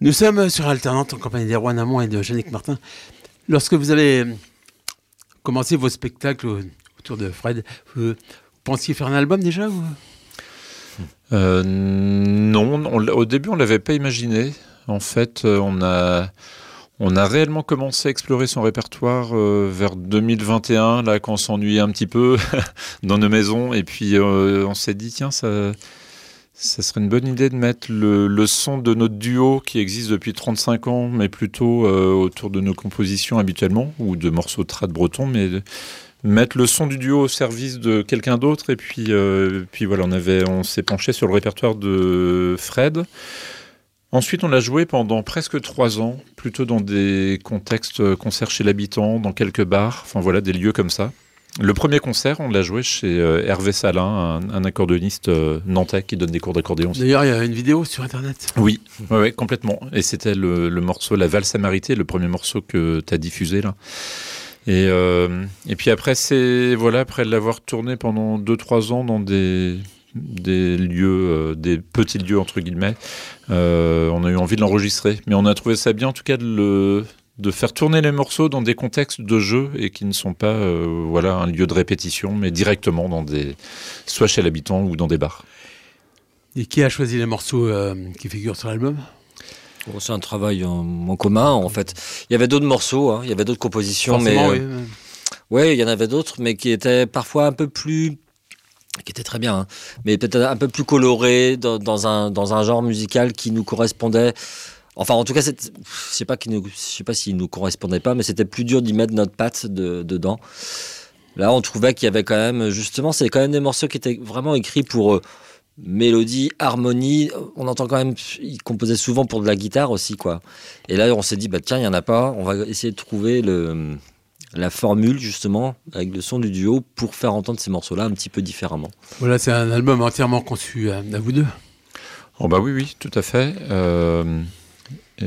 Nous sommes sur Alternante en compagnie d'Erwan Hamon et de Yannick Martin. Lorsque vous avez commencé vos spectacles autour de Fred, vous pensiez faire un album déjà ou... Non, au début on ne l'avait pas imaginé. En fait, on a réellement commencé à explorer son répertoire vers 2021, là, quand on s'ennuyait un petit peu dans nos maisons. Et puis on s'est dit, tiens, ça serait une bonne idée de mettre le son de notre duo qui existe depuis 35 ans, mais plutôt autour de nos compositions habituellement, ou de morceaux de trad breton, mais mettre le son du duo au service de quelqu'un d'autre. Et puis voilà, on s'est penché sur le répertoire de Fred. Ensuite, on l'a joué pendant presque 3 ans, plutôt dans des contextes concerts chez l'habitant, dans quelques bars, enfin voilà, des lieux comme ça. Le premier concert, on l'a joué chez Hervé Salin, un accordéoniste nantais qui donne des cours d'accordéon. D'ailleurs, il y a une vidéo sur Internet. Oui, ouais, complètement. Et c'était le morceau La Valse Samarité, le premier morceau que tu as diffusé là. Et puis après, après l'avoir tourné pendant 2-3 ans dans des lieux, des petits lieux entre guillemets, on a eu envie de l'enregistrer, mais on a trouvé ça bien en tout cas de faire tourner les morceaux dans des contextes de jeu et qui ne sont pas un lieu de répétition, mais directement soit chez l'habitant ou dans des bars. Et qui a choisi les morceaux qui figurent sur l'album ? C'est un travail en commun en fait. Il y avait d'autres morceaux, il y avait d'autres compositions, forcément, mais oui, il y en avait d'autres, mais qui étaient parfois un peu plus, qui était très bien, mais peut-être un peu plus coloré dans un genre musical qui nous correspondait. Enfin, en tout cas, je sais pas s'il nous correspondait pas, mais c'était plus dur d'y mettre notre patte dedans. Là, on trouvait qu'il y avait quand même, justement, c'est quand même des morceaux qui étaient vraiment écrits pour mélodie, harmonie. On entend quand même, il composait souvent pour de la guitare aussi, quoi. Et là, on s'est dit, tiens, il y en a pas. On va essayer de trouver la formule justement avec le son du duo pour faire entendre ces morceaux-là un petit peu différemment. Voilà, c'est un album entièrement conçu à vous deux. Oh bah oui, tout à fait. Et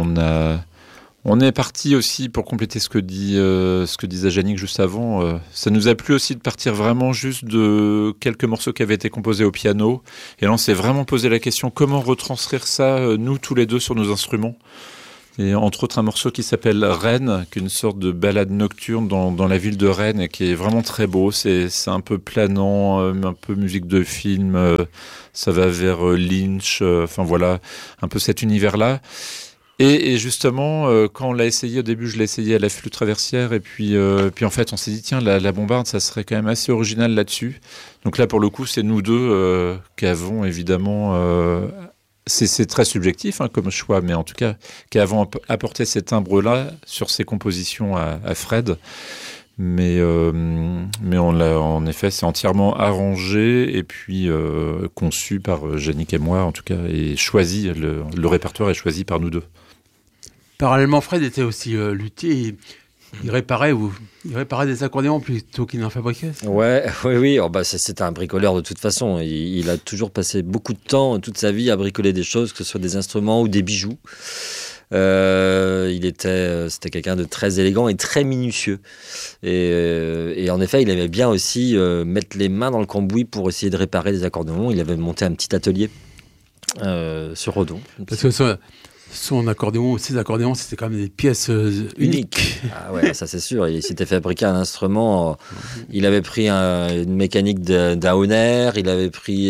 on est parti aussi pour compléter ce que disait Yannick juste avant. Ça nous a plu aussi de partir vraiment juste de quelques morceaux qui avaient été composés au piano. Et là, on s'est vraiment posé la question comment retranscrire ça nous tous les deux sur nos instruments. Et entre autres un morceau qui s'appelle Rennes, qui est une sorte de balade nocturne dans la ville de Rennes et qui est vraiment très beau. C'est un peu planant, un peu musique de film, ça va vers Lynch, enfin voilà, un peu cet univers-là. Et justement, quand on l'a essayé au début, je l'ai essayé à la flûte traversière et puis en fait on s'est dit tiens la bombarde ça serait quand même assez original là-dessus. Donc là pour le coup c'est nous deux qui avons évidemment... C'est très subjectif comme choix, mais en tout cas, qui avons apporté ces timbres-là sur ces compositions à Fred. Mais on l'a, en effet, c'est entièrement arrangé et puis conçu par Yannick et moi, en tout cas, et choisi, le répertoire est choisi par nous deux. Parallèlement, Fred était aussi luthier. Il réparait des accordéons plutôt qu'il n'en fabriquait. Oui. C'était un bricoleur de toute façon. Il a toujours passé beaucoup de temps, toute sa vie, à bricoler des choses, que ce soit des instruments ou des bijoux. C'était quelqu'un de très élégant et très minutieux. Et en effet, il aimait bien aussi mettre les mains dans le cambouis pour essayer de réparer des accordéons. Il avait monté un petit atelier sur Redon. Parce que ses accordéons, c'était quand même des pièces uniques. Ah ouais, ça c'est sûr. Il s'était fabriqué un instrument. Il avait pris une mécanique d'Auner. Il avait pris...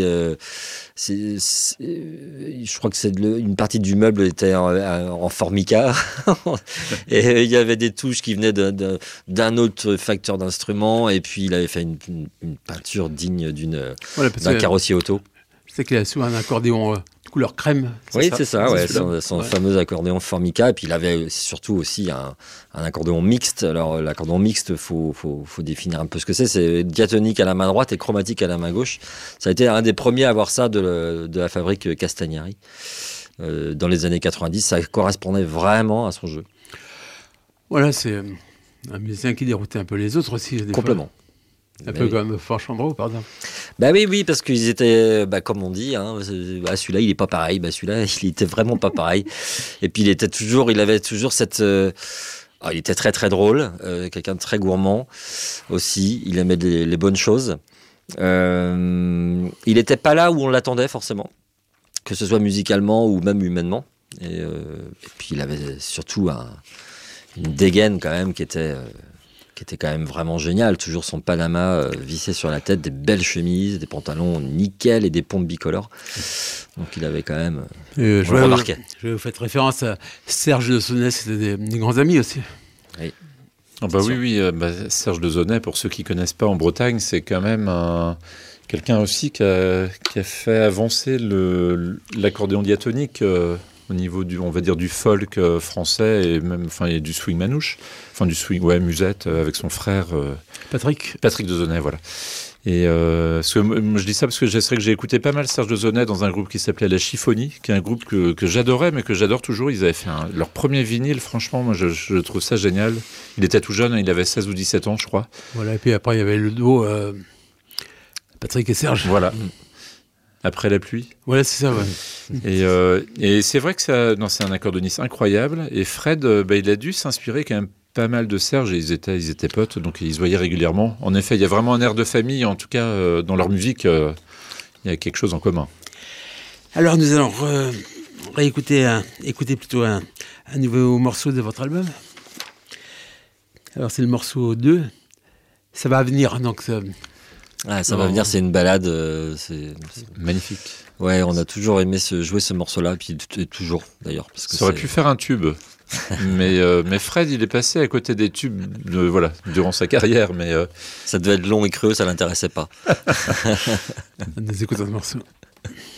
je crois que une partie du meuble était en formica. Et il y avait des touches qui venaient d'un autre facteur d'instrument. Et puis il avait fait une peinture digne d'un carrossier auto. Je sais qu'il a souvent un accordéon... couleur crème. C'est ça, son fameux accordéon Formica. Et puis il avait surtout aussi un accordéon mixte. Alors l'accordéon mixte, faut définir un peu ce que c'est. C'est diatonique à la main droite et chromatique à la main gauche. Ça a été un des premiers à avoir ça de la fabrique Castagnari. Dans les années 90, ça correspondait vraiment à son jeu. Voilà, c'est un musicien qui déroutait un peu les autres aussi. Complètement. Fois. Un peu comme Forchandreau, par exemple. Oui, parce qu'ils étaient, comme on dit, celui-là, il est pas pareil. Celui-là, il était vraiment pas pareil. Et puis, il avait toujours cette... il était très, très drôle. Quelqu'un de très gourmand aussi. Il aimait les bonnes choses. Il n'était pas là où on l'attendait, forcément. Que ce soit musicalement ou même humainement. Et puis il avait surtout une dégaine quand même qui était quand même vraiment géniale. Toujours son Panama vissé sur la tête, des belles chemises, des pantalons nickel et des pompes bicolores. Donc il avait quand même... je vous faites référence à Serge de Sonnet, c'était des grands amis aussi. Oui. Ah bah oui, Serge de Sonnet, pour ceux qui ne connaissent pas en Bretagne, c'est quand même quelqu'un aussi qui a fait avancer l'accordéon diatonique au niveau on va dire, du folk français et même, et du swing manouche, du swing, musette, avec son frère Patrick de Sonnet, voilà. Et je dis ça parce que c'est vrai que j'ai écouté pas mal Serge de Sonnet dans un groupe qui s'appelait La Chiffonie, qui est un groupe que j'adorais, mais que j'adore toujours. Ils avaient fait leur premier vinyle, franchement, moi je trouve ça génial. Il était tout jeune, il avait 16 ou 17 ans, je crois. Voilà, et puis après il y avait le duo Patrick et Serge. Voilà. Après la pluie. Voilà, c'est ça, ouais. Et c'est vrai que c'est un accordéoniste incroyable. Et Fred, il a dû s'inspirer quand même pas mal de Serge, et ils étaient potes, donc ils se voyaient régulièrement. En effet, il y a vraiment un air de famille, en tout cas, dans leur musique, il y a quelque chose en commun. Alors, nous allons écouter plutôt un nouveau morceau de votre album. Alors, c'est le morceau 2. Ça va venir, donc... ça va venir, c'est une balade. C'est magnifique. Ouais, on a toujours aimé jouer ce morceau-là, puis toujours, d'ailleurs. Parce que ça aurait pu faire un tube. mais Fred, il est passé à côté des tubes durant sa carrière. Mais ça devait être long et creux, ça l'intéressait pas. Nous écoutons ce morceau.